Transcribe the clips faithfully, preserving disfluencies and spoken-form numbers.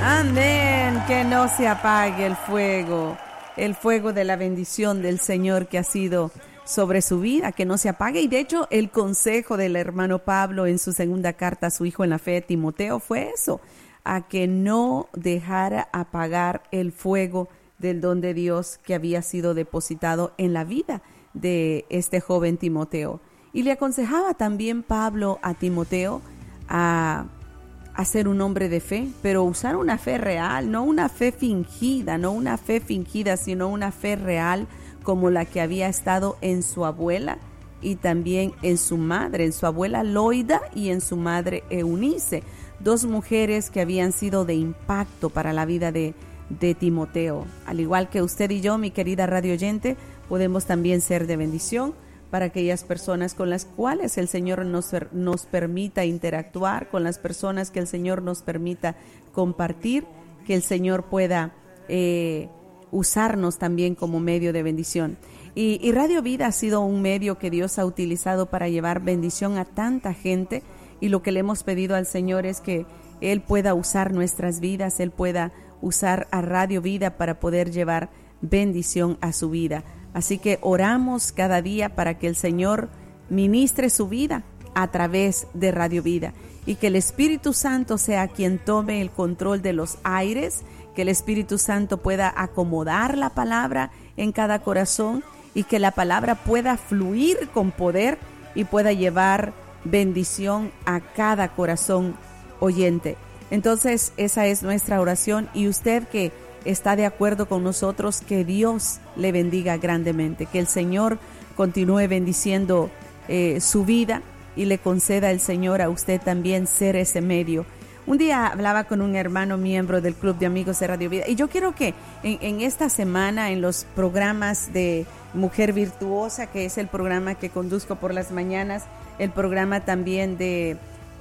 Amén, que no se apague el fuego, el fuego de la bendición del Señor que ha sido sobre su vida, que no se apague. Y de hecho el consejo del hermano Pablo en su segunda carta a su hijo en la fe, Timoteo, fue eso, a que no dejara apagar el fuego del don de Dios que había sido depositado en la vida de este joven Timoteo. Y le aconsejaba también Pablo a Timoteo a, a ser un hombre de fe, pero usar una fe real, no una fe fingida, no una fe fingida, sino una fe real como la que había estado en su abuela y también en su madre, en su abuela Loida y en su madre Eunice, dos mujeres que habían sido de impacto para la vida de, de Timoteo. Al igual que usted y yo, mi querida radio oyente, podemos también ser de bendición para aquellas personas con las cuales el Señor nos, nos permita interactuar, con las personas que el Señor nos permita compartir, que el Señor pueda eh, usarnos también como medio de bendición. Y, y Radio Vida ha sido un medio que Dios ha utilizado para llevar bendición a tanta gente, y lo que le hemos pedido al Señor es que Él pueda usar nuestras vidas, Él pueda usar a Radio Vida para poder llevar bendición a su vida. Así que oramos cada día para que el Señor ministre su vida a través de Radio Vida y que el Espíritu Santo sea quien tome el control de los aires, que el Espíritu Santo pueda acomodar la palabra en cada corazón y que la palabra pueda fluir con poder y pueda llevar bendición a cada corazón oyente. Entonces, esa es nuestra oración, y usted que está de acuerdo con nosotros, que Dios le bendiga grandemente, que el Señor continúe bendiciendo eh, su vida y le conceda el Señor a usted también ser ese medio. Un día hablaba con un hermano miembro del Club de Amigos de Radio Vida, y yo quiero que en, en esta semana, en los programas de Mujer Virtuosa, que es el programa que conduzco por las mañanas, el programa también de,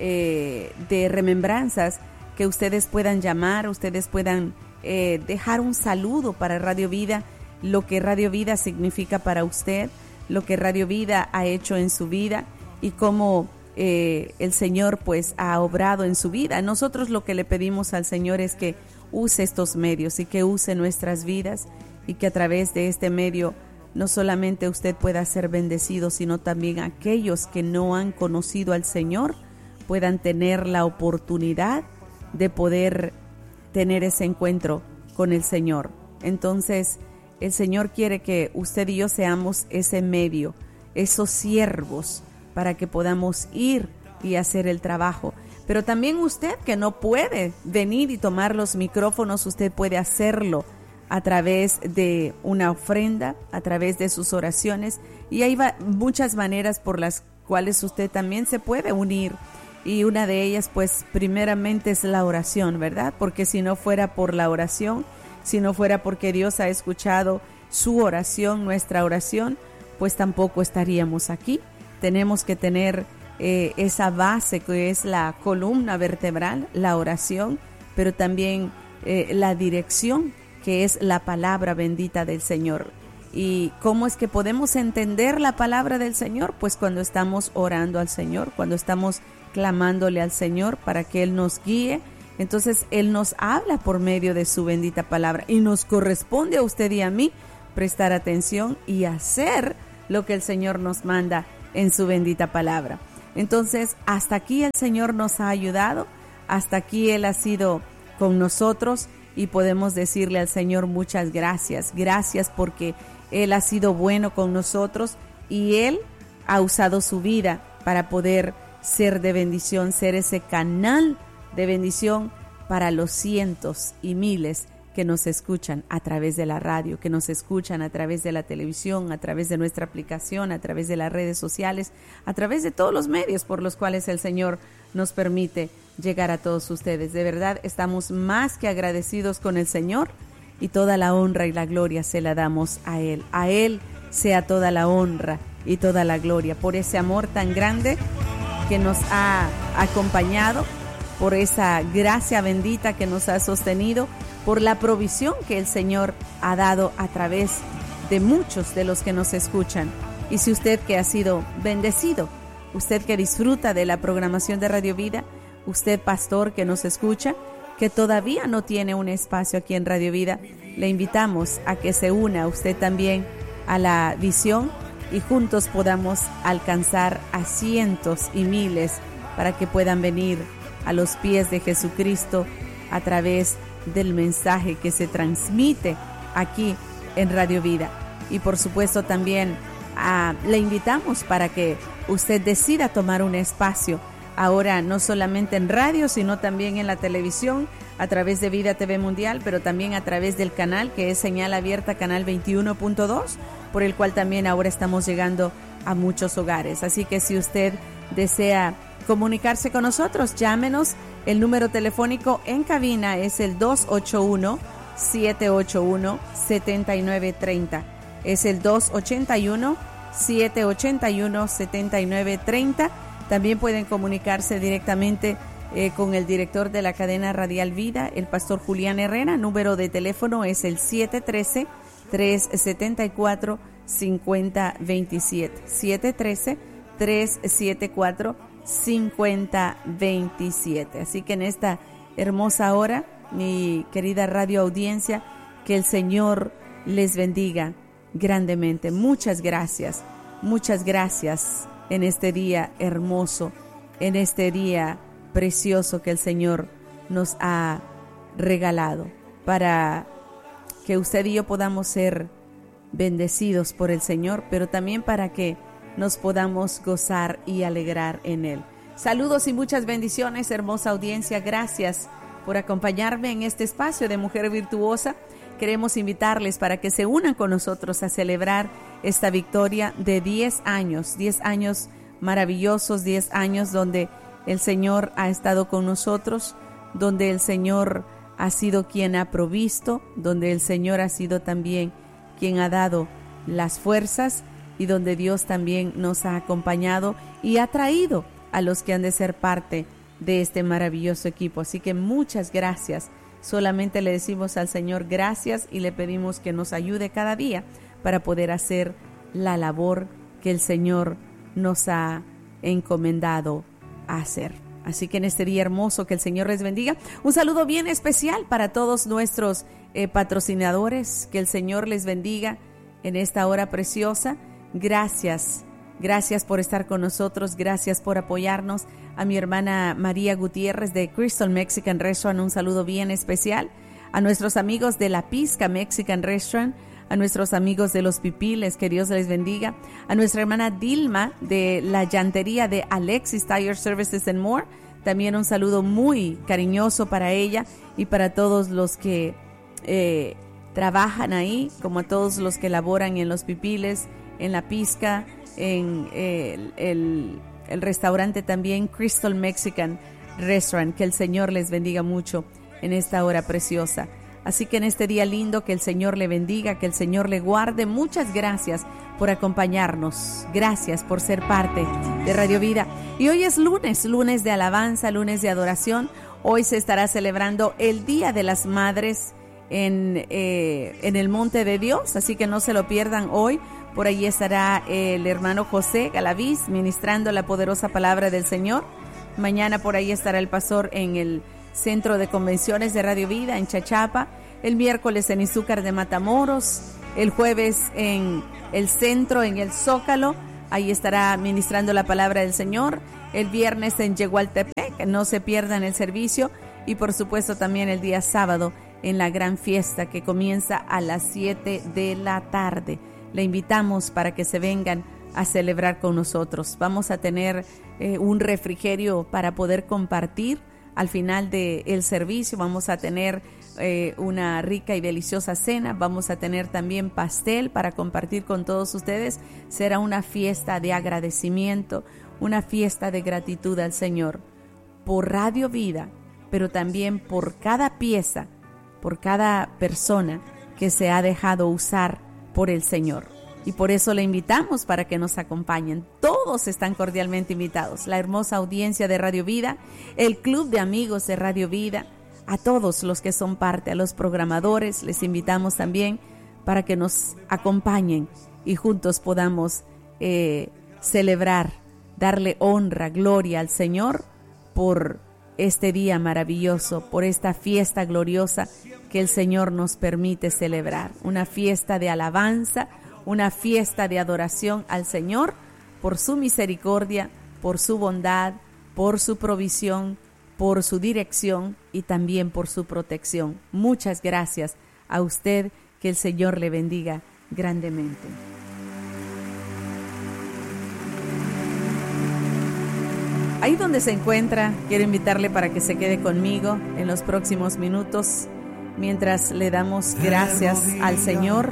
eh, de Remembranzas, que ustedes puedan llamar, ustedes puedan Eh, dejar un saludo para Radio Vida, lo que Radio Vida significa para usted, lo que Radio Vida ha hecho en su vida y cómo eh, el Señor pues ha obrado en su vida. Nosotros lo que le pedimos al Señor es que use estos medios y que use nuestras vidas, y que a través de este medio no solamente usted pueda ser bendecido, sino también aquellos que no han conocido al Señor puedan tener la oportunidad de poder tener ese encuentro con el Señor. Entonces, el Señor quiere que usted y yo seamos ese medio, esos siervos, para que podamos ir y hacer el trabajo. Pero también usted que no puede venir y tomar los micrófonos, usted puede hacerlo a través de una ofrenda, a través de sus oraciones, y hay va- muchas maneras por las cuales usted también se puede unir. Y una de ellas, pues, primeramente es la oración, ¿verdad? Porque si no fuera por la oración, si no fuera porque Dios ha escuchado su oración, nuestra oración, pues tampoco estaríamos aquí. Tenemos que tener eh, esa base que es la columna vertebral, la oración, pero también eh, la dirección, que es la palabra bendita del Señor. ¿Y cómo es que podemos entender la palabra del Señor? Pues cuando estamos orando al Señor, cuando estamos clamándole al Señor para que Él nos guíe. Entonces Él nos habla por medio de su bendita palabra, y nos corresponde a usted y a mí prestar atención y hacer lo que el Señor nos manda en su bendita palabra. Entonces, hasta aquí el Señor nos ha ayudado, hasta aquí Él ha sido con nosotros, y podemos decirle al Señor muchas gracias. Gracias porque Él ha sido bueno con nosotros y Él ha usado su vida para poder ser de bendición, ser ese canal de bendición para los cientos y miles que nos escuchan a través de la radio, que nos escuchan a través de la televisión, a través de nuestra aplicación, a través de las redes sociales, a través de todos los medios por los cuales el Señor nos permite llegar a todos ustedes. De verdad, estamos más que agradecidos con el Señor, y toda la honra y la gloria se la damos a Él. A Él sea toda la honra y toda la gloria por ese amor tan grande que nos ha acompañado, por esa gracia bendita que nos ha sostenido, por la provisión que el Señor ha dado a través de muchos de los que nos escuchan. Y si usted que ha sido bendecido, usted que disfruta de la programación de Radio Vida, usted pastor que nos escucha, que todavía no tiene un espacio aquí en Radio Vida, le invitamos a que se una usted también a la visión y juntos podamos alcanzar a cientos y miles para que puedan venir a los pies de Jesucristo a través del mensaje que se transmite aquí en Radio Vida. Y por supuesto también a, le invitamos para que usted decida tomar un espacio ahora no solamente en radio, sino también en la televisión, a través de Vida T V Mundial, pero también a través del canal que es Señal Abierta, canal veintiuno punto dos, por el cual también ahora estamos llegando a muchos hogares. Así que si usted desea comunicarse con nosotros, llámenos. El número telefónico en cabina es el dos ocho uno, siete ocho uno, siete nueve tres cero. Es el dos ocho uno, siete ocho uno, siete nueve tres cero. También pueden comunicarse directamente eh, con el director de la cadena Radial Vida, el pastor Julián Herrera. Número de teléfono es el siete uno tres, tres siete cuatro, cinco cero dos siete. siete uno tres, tres siete cuatro, cinco cero dos siete. Así que en esta hermosa hora, mi querida radio audiencia, que el Señor les bendiga grandemente. Muchas gracias, muchas gracias en este día hermoso, en este día precioso que el Señor nos ha regalado, para que usted y yo podamos ser bendecidos por el Señor, pero también para que nos podamos gozar y alegrar en Él. Saludos y muchas bendiciones, hermosa audiencia. Gracias por acompañarme en este espacio de Mujer Virtuosa. Queremos invitarles para que se unan con nosotros a celebrar esta victoria de diez años, diez años maravillosos, diez años donde el Señor ha estado con nosotros, donde el Señor ha sido quien ha provisto, donde el Señor ha sido también quien ha dado las fuerzas y donde Dios también nos ha acompañado y ha traído a los que han de ser parte de este maravilloso equipo. Así que muchas gracias. Solamente le decimos al Señor gracias y le pedimos que nos ayude cada día para poder hacer la labor que el Señor nos ha encomendado a hacer. Así que en este día hermoso, que el Señor les bendiga. Un saludo bien especial para todos nuestros eh, patrocinadores. Que el Señor les bendiga en esta hora preciosa. Gracias, gracias por estar con nosotros. Gracias por apoyarnos. A mi hermana María Gutiérrez de Crystal Mexican Restaurant, un saludo bien especial. A nuestros amigos de La Pizca Mexican Restaurant, a nuestros amigos de Los Pipiles, que Dios les bendiga. A nuestra hermana Dilma de la llantería de Alexis Tire Services and More, también un saludo muy cariñoso para ella y para todos los que eh, trabajan ahí, como a todos los que laboran en Los Pipiles, en La Pizca, en eh, el, el, el restaurante también Crystal Mexican Restaurant. Que el Señor les bendiga mucho en esta hora preciosa. Así que en este día lindo, que el Señor le bendiga, que el Señor le guarde. Muchas gracias por acompañarnos. Gracias por ser parte de Radio Vida. Y hoy es lunes, lunes de alabanza, lunes de adoración. Hoy se estará celebrando el Día de las Madres en, eh, en el Monte de Dios. Así que no se lo pierdan hoy. Por ahí estará el hermano José Galaviz ministrando la poderosa palabra del Señor. Mañana por ahí estará el pastor en el Centro de Convenciones de Radio Vida en Chachapa, el miércoles en Izúcar de Matamoros, el jueves en el centro, en el Zócalo, ahí estará ministrando la palabra del Señor, el viernes en Yehualtepec, no se pierdan el servicio, y por supuesto también el día sábado en la gran fiesta que comienza a las siete de la tarde. Le invitamos para que se vengan a celebrar con nosotros. Vamos a tener eh, un refrigerio para poder compartir. Al final del servicio vamos a tener eh, una rica y deliciosa cena. Vamos a tener también pastel para compartir con todos ustedes. Será una fiesta de agradecimiento, una fiesta de gratitud al Señor por Radio Vida, pero también por cada pieza, por cada persona que se ha dejado usar por el Señor. Y por eso le invitamos para que nos acompañen. Todos están cordialmente invitados. La hermosa audiencia de Radio Vida, el club de amigos de Radio Vida, a todos los que son parte, a los programadores, les invitamos también para que nos acompañen y juntos podamos eh, celebrar, darle honra, gloria al Señor por este día maravilloso, por esta fiesta gloriosa que el Señor nos permite celebrar. Una fiesta de alabanza, una fiesta de adoración al Señor por su misericordia, por su bondad, por su provisión, por su dirección y también por su protección. Muchas gracias a usted, que el Señor le bendiga grandemente. Ahí donde se encuentra, quiero invitarle para que se quede conmigo en los próximos minutos mientras le damos gracias al Señor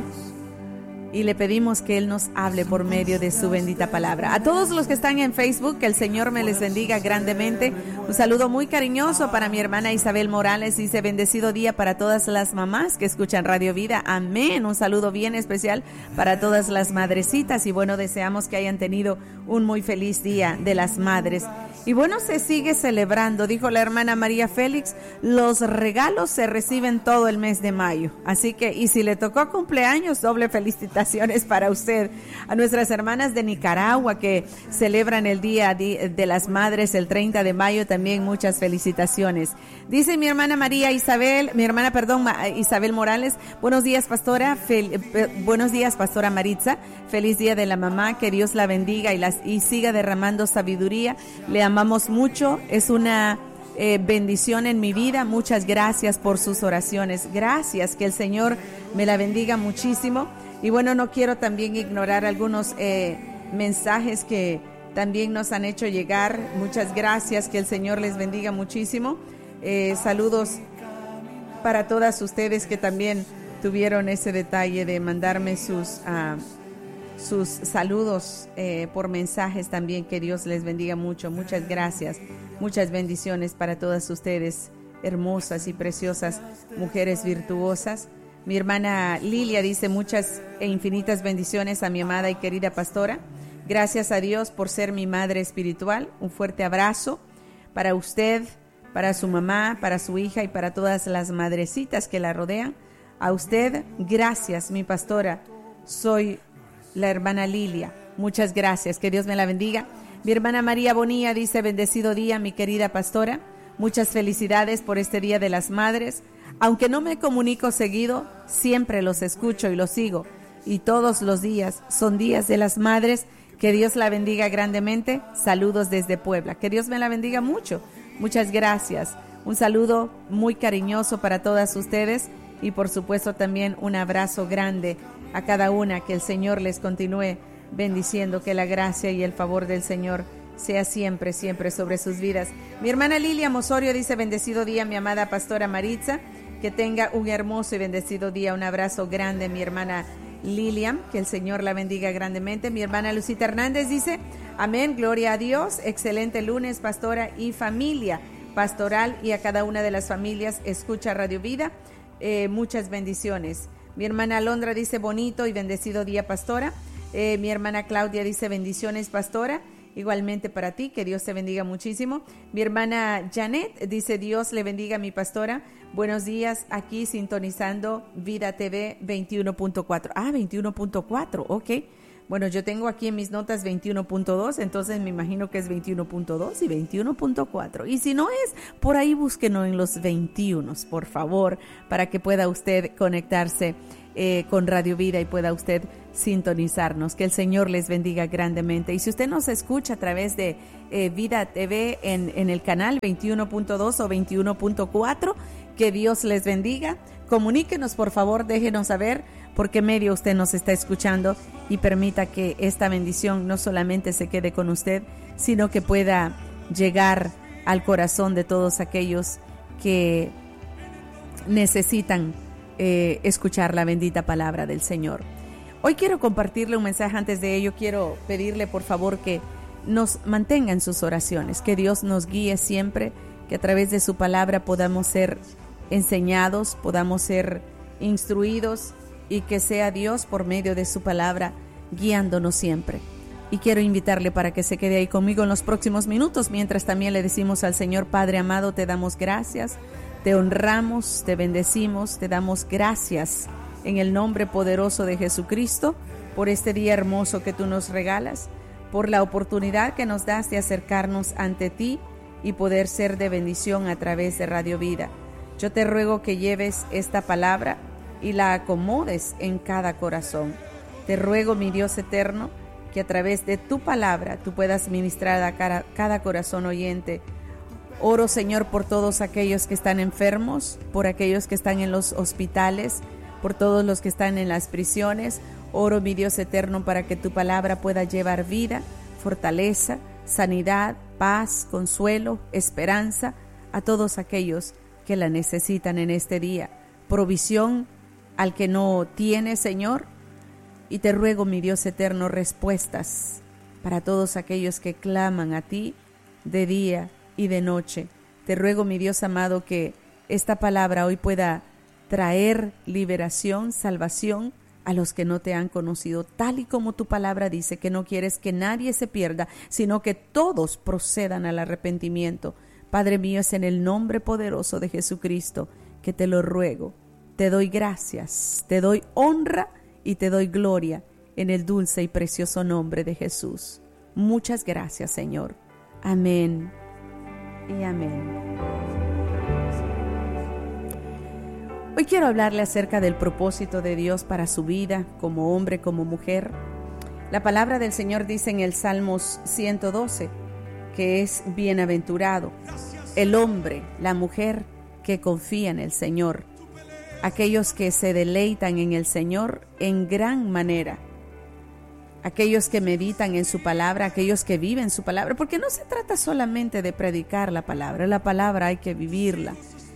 y le pedimos que Él nos hable por medio de su bendita palabra. A todos los que están en Facebook, que el Señor me les bendiga grandemente. Un saludo muy cariñoso para mi hermana Isabel Morales. Dice: bendecido día para todas las mamás que escuchan Radio Vida. Amén. Un saludo bien especial para todas las madrecitas. Y bueno, deseamos que hayan tenido un muy feliz día de las madres. Y bueno, se sigue celebrando, dijo la hermana María Félix, los regalos se reciben todo el mes de mayo. Así que, y si le tocó cumpleaños, doble felicitaciones para usted. A nuestras hermanas de Nicaragua que celebran el Día de las Madres el treinta de mayo, también muchas felicitaciones. Dice mi hermana María Isabel, mi hermana, perdón, Isabel Morales: buenos días, pastora, fel, buenos días, pastora Maritza, feliz día de la mamá, que Dios la bendiga y, las, y siga derramando sabiduría. Le amamos mucho, es una eh, bendición en mi vida. Muchas gracias por sus oraciones. Gracias, que el Señor me la bendiga muchísimo. Y bueno, no quiero también ignorar algunos eh, mensajes que también nos han hecho llegar. Muchas gracias, que el Señor les bendiga muchísimo. Eh, saludos para todas ustedes que también tuvieron ese detalle de mandarme sus... Uh, sus saludos eh, por mensajes también. Que Dios les bendiga mucho. Muchas gracias, muchas bendiciones para todas ustedes, hermosas y preciosas mujeres virtuosas. Mi hermana Lilia dice: muchas e infinitas bendiciones a mi amada y querida pastora. Gracias a Dios por ser mi madre espiritual. Un fuerte abrazo para usted, para su mamá, para su hija y para todas las madrecitas que la rodean. A usted, gracias, mi pastora. Soy la hermana Lilia. Muchas gracias, que Dios me la bendiga. Mi hermana María Bonilla dice: bendecido día, mi querida pastora. Muchas felicidades por este Día de las Madres. Aunque no me comunico seguido, siempre los escucho y los sigo. Y todos los días son días de las madres. Que Dios la bendiga grandemente. Saludos desde Puebla. Que Dios me la bendiga mucho. Muchas gracias. Un saludo muy cariñoso para todas ustedes. Y por supuesto también un abrazo grande a cada una. Que el Señor les continúe bendiciendo, que la gracia y el favor del Señor sea siempre, siempre sobre sus vidas. Mi hermana Lilia Mosorio dice: bendecido día, mi amada pastora Maritza, que tenga un hermoso y bendecido día. Un abrazo grande, mi hermana Lilian, que el Señor la bendiga grandemente. Mi hermana Lucita Hernández dice: amén, gloria a Dios, excelente lunes, pastora y familia pastoral, y a cada una de las familias escucha Radio Vida. Eh, muchas bendiciones. Mi hermana Alondra dice: bonito y bendecido día, pastora. Eh, mi hermana Claudia dice: bendiciones, pastora. Igualmente para ti, que Dios te bendiga muchísimo. Mi hermana Janet dice: Dios le bendiga a mi pastora. Buenos días, aquí sintonizando Vida T V veintiuno punto cuatro. Ah, veintiuno punto cuatro, ok. Bueno, yo tengo aquí en mis notas veintiuno punto dos, entonces me imagino que es veintiuno punto dos y veintiuno punto cuatro. Y si no es, por ahí búsquenlo en los veintiuno, por favor, para que pueda usted conectarse eh, con Radio Vida y pueda usted sintonizarnos. Que el Señor les bendiga grandemente. Y si usted nos escucha a través de eh, Vida T V en, en el canal veintiuno punto dos o veintiuno punto cuatro, que Dios les bendiga. Comuníquenos, por favor, déjenos saber por qué medio usted nos está escuchando y permita que esta bendición no solamente se quede con usted, sino que pueda llegar al corazón de todos aquellos que necesitan eh, escuchar la bendita palabra del Señor. Hoy quiero compartirle un mensaje. Antes de ello, quiero pedirle por favor que nos mantenga en sus oraciones, que Dios nos guíe siempre, que a través de su palabra podamos ser enseñados, podamos ser instruidos, y que sea Dios por medio de su palabra guiándonos siempre. Y quiero invitarle para que se quede ahí conmigo en los próximos minutos, mientras también le decimos al Señor: Padre amado, te damos gracias, te honramos, te bendecimos, te damos gracias en el nombre poderoso de Jesucristo por este día hermoso que tú nos regalas, por la oportunidad que nos das de acercarnos ante ti y poder ser de bendición a través de Radio Vida. Yo te ruego que lleves esta palabra y la acomodes en cada corazón. Te ruego, mi Dios eterno, que a través de tu palabra tú puedas ministrar a cada, cada corazón oyente. Oro, Señor, por todos aquellos que están enfermos, por aquellos que están en los hospitales, por todos los que están en las prisiones. Oro, mi Dios eterno, para que tu palabra pueda llevar vida, fortaleza, sanidad, paz, consuelo, esperanza a todos aquellos que la necesitan en este día. Provisión al que no tiene, Señor. Y te ruego, mi Dios eterno, respuestas para todos aquellos que claman a ti de día y de noche. Te ruego, mi Dios amado, que esta palabra hoy pueda traer liberación, salvación a los que no te han conocido, tal y como tu palabra dice, que no quieres que nadie se pierda, sino que todos procedan al arrepentimiento. Padre mío, es en el nombre poderoso de Jesucristo que te lo ruego. Te doy gracias, te doy honra y te doy gloria en el dulce y precioso nombre de Jesús. Muchas gracias, Señor. Amén y amén. Hoy quiero hablarle acerca del propósito de Dios para su vida, como hombre, como mujer. La palabra del Señor dice en el Salmos ciento doce que es bienaventurado el hombre, la mujer que confía en el Señor, aquellos que se deleitan en el Señor en gran manera, aquellos que meditan en su palabra, aquellos que viven su palabra, porque no se trata solamente de predicar la palabra, la palabra hay que vivirla.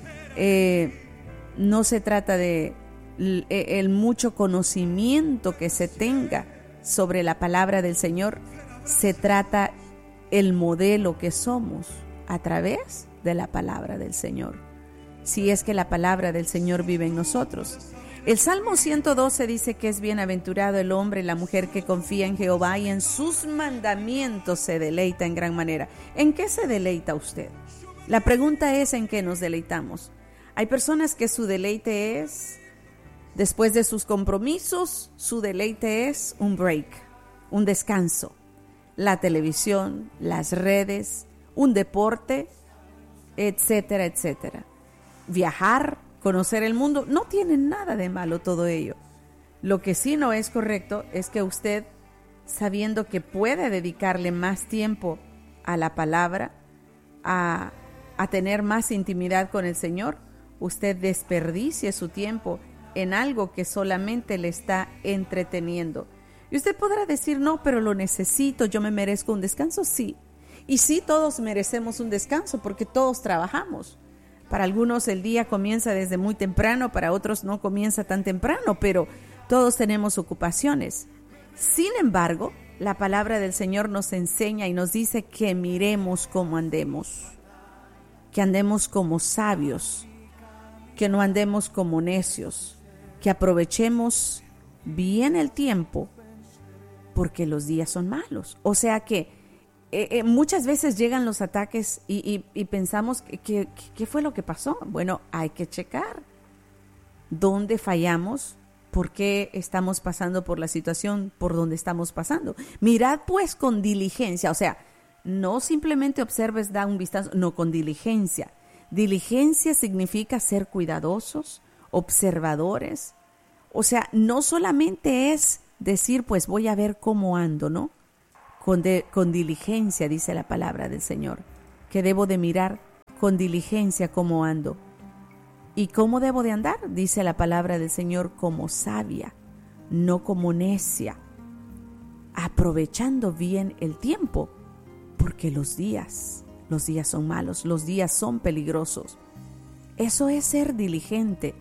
Eh, no se trata de el, el mucho conocimiento que se tenga sobre la palabra del Señor, se trata el modelo que somos a través de la palabra del Señor, si es que la palabra del Señor vive en nosotros. El Salmo ciento doce dice que es bienaventurado el hombre y la mujer que confía en Jehová y en sus mandamientos se deleita en gran manera. ¿En qué se deleita usted? La pregunta es: ¿en qué nos deleitamos? Hay personas que su deleite es, después de sus compromisos, su deleite es un break, un descanso. La televisión, las redes, un deporte, etcétera, etcétera. Viajar, conocer el mundo, no tiene nada de malo todo ello. Lo que sí no es correcto es que usted, sabiendo que puede dedicarle más tiempo a la palabra, a, a tener más intimidad con el Señor, usted desperdicie su tiempo en algo que solamente le está entreteniendo. Y usted podrá decir: no, pero lo necesito, yo me merezco un descanso. Sí, y sí, todos merecemos un descanso porque todos trabajamos. Para algunos el día comienza desde muy temprano, para otros no comienza tan temprano, pero todos tenemos ocupaciones. Sin embargo, la palabra del Señor nos enseña y nos dice que miremos cómo andemos, que andemos como sabios, que no andemos como necios, que aprovechemos bien el tiempo, porque los días son malos. O sea que eh, eh, muchas veces llegan los ataques y, y, y pensamos que, que, ¿qué fue lo que pasó? Bueno, hay que checar dónde fallamos, por qué estamos pasando por la situación por donde estamos pasando. Mirad pues con diligencia, o sea, no simplemente observes, da un vistazo, no, con diligencia. Diligencia significa ser cuidadosos, observadores. O sea, no solamente es decir, pues voy a ver cómo ando, ¿no? Con, de, con diligencia, dice la palabra del Señor, que debo de mirar con diligencia cómo ando. ¿Y cómo debo de andar? Dice la palabra del Señor, como sabia, no como necia, aprovechando bien el tiempo, porque los días, los días son malos, los días son peligrosos. Eso es ser diligente.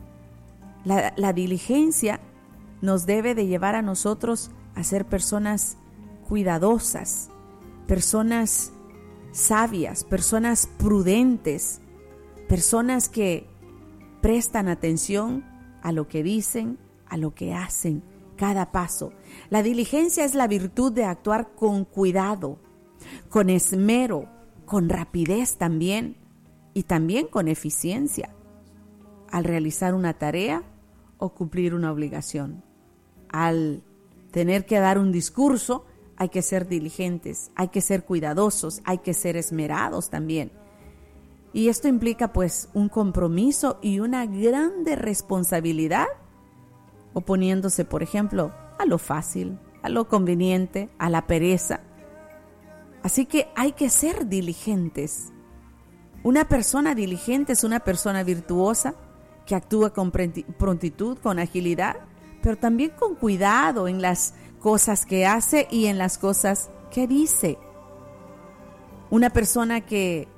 La, la diligencia nos debe de llevar a nosotros a ser personas cuidadosas, personas sabias, personas prudentes, personas que prestan atención a lo que dicen, a lo que hacen, cada paso. La diligencia es la virtud de actuar con cuidado, con esmero, con rapidez también y también con eficiencia al realizar una tarea o cumplir una obligación. Al tener que dar un discurso, hay que ser diligentes, hay que ser cuidadosos, hay que ser esmerados también. Y esto implica pues un compromiso y una grande responsabilidad, oponiéndose, por ejemplo, a lo fácil, a lo conveniente, a la pereza. Así que hay que ser diligentes. Una persona diligente es una persona virtuosa que actúa con prontitud, con agilidad, pero también con cuidado en las cosas que hace y en las cosas que dice. Una persona que,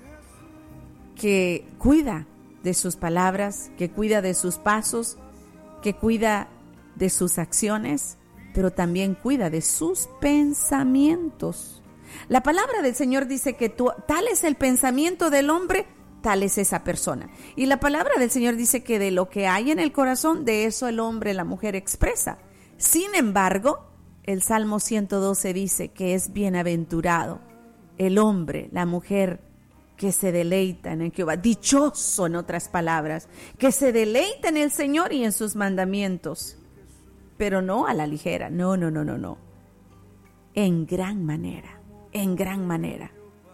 que cuida de sus palabras, que cuida de sus pasos, que cuida de sus acciones, pero también cuida de sus pensamientos. La palabra del Señor dice que tú, tal es el pensamiento del hombre, tal es esa persona. Y la palabra del Señor dice que de lo que hay en el corazón, de eso el hombre, la mujer expresa. Sin embargo, el Salmo ciento doce dice que es bienaventurado el hombre, la mujer que se deleita en el Jehová. Dichoso, en otras palabras, que se deleita en el Señor y en sus mandamientos. Pero no a la ligera, no, no, no, no, no. En gran manera, en gran manera.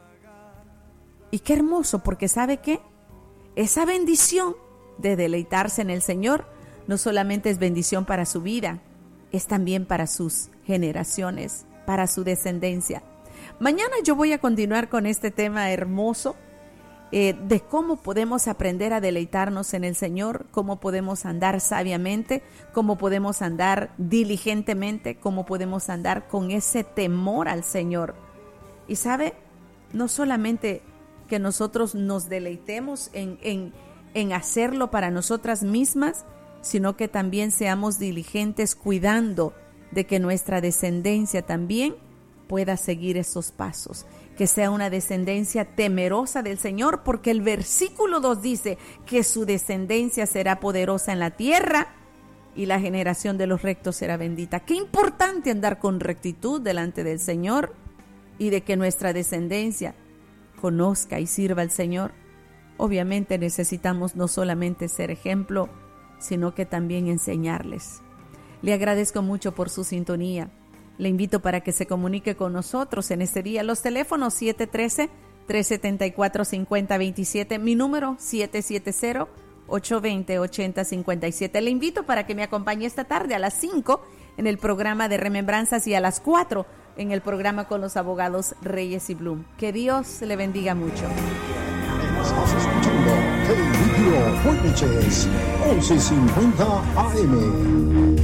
Y qué hermoso, porque ¿sabe qué? Esa bendición de deleitarse en el Señor no solamente es bendición para su vida, es también para sus generaciones, para su descendencia. Mañana yo voy a continuar con este tema hermoso eh, de cómo podemos aprender a deleitarnos en el Señor, cómo podemos andar sabiamente, cómo podemos andar diligentemente, cómo podemos andar con ese temor al Señor. Y sabe, no solamente que nosotros nos deleitemos en, en, en hacerlo para nosotras mismas, sino que también seamos diligentes cuidando de que nuestra descendencia también pueda seguir esos pasos, que sea una descendencia temerosa del Señor, porque el versículo dos dice que su descendencia será poderosa en la tierra y la generación de los rectos será bendita. Qué importante andar con rectitud delante del Señor y de que nuestra descendencia conozca y sirva al Señor. Obviamente necesitamos no solamente ser ejemplo, sino que también enseñarles. Le agradezco mucho por su sintonía. Le invito para que se comunique con nosotros en este día. Los teléfonos siete uno tres, tres siete cuatro, cinco cero dos siete, mi número siete siete cero, ocho dos cero, ocho cero cinco siete. Le invito para que me acompañe esta tarde a las cinco en el programa de Remembranzas y a las cuatro en el programa con los abogados Reyes y Blum. Que Dios le bendiga mucho. Estás escuchando K-Radio Fuertes once cincuenta A M.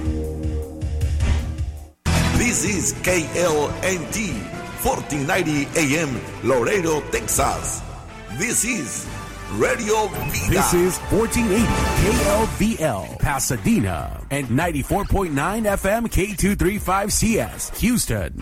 This is K L N T, fourteen ninety A M, Laredo, Texas. This is Radio Vida. This is fourteen eighty K L V L, Pasadena, and ninety-four point nine F M K two thirty-five C S, Houston.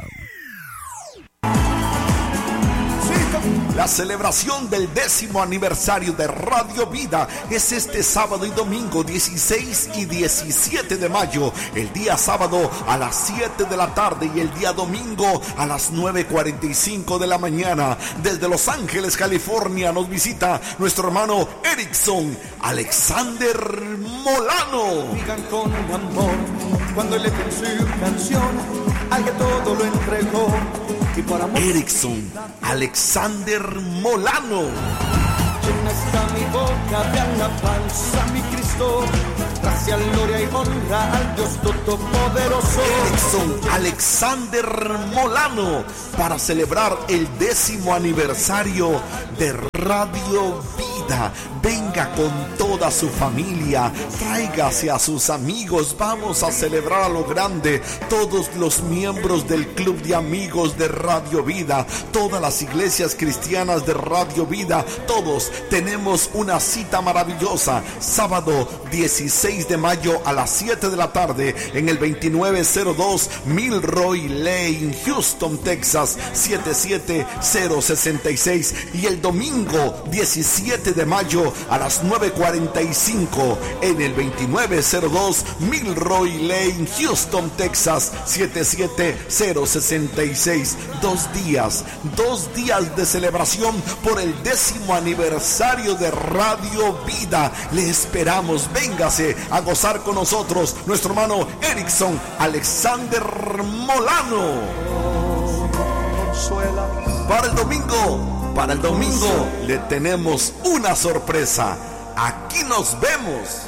La celebración del décimo aniversario de Radio Vida es este sábado y domingo dieciséis y diecisiete de mayo. El día sábado a las siete de la tarde y el día domingo a las nueve cuarenta y cinco de la mañana. Desde Los Ángeles, California, nos visita nuestro hermano Erickson Alexander Molano. Digan con amor cuando le den su canción al que todo lo entregó. Erickson Alexander Molano. Llena está mi boca de alabanza, mi Cristo. Gracia, gloria y honra al Dios Todopoderoso. Erickson Alexander Molano, para celebrar el décimo aniversario de Radio Vida. Venga con toda su familia, tráigase a sus amigos, vamos a celebrar a lo grande. Todos los miembros del Club de Amigos de Radio Vida, todas las iglesias cristianas de Radio Vida, todos tenemos una cita maravillosa. Sábado dieciséis de mayo a las siete de la tarde en el veintinueve cero dos Milroy Lane, Houston, Texas siete siete cero seis seis. Y el domingo diecisiete de mayo a las nueve cuarenta y cinco en el veintinueve cero dos Milroy Lane, Houston, Texas siete siete cero seis seis. Dos días, dos días de celebración por el décimo aniversario de Radio Vida. Le esperamos, véngase a gozar con nosotros, nuestro hermano Erickson Alexander Molano. Para el domingo, para el domingo le tenemos una sorpresa. Aquí nos vemos.